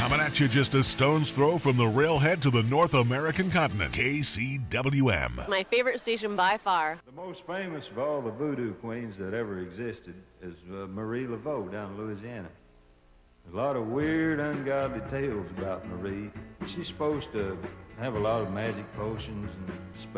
Coming at you just a stone's throw from the railhead to the North American continent. KCWM. My favorite station by far. The most famous of all the voodoo queens that ever existed is Marie Laveau down in Louisiana. There's a lot of weird, ungodly tales about Marie. She's supposed to have a lot of magic potions and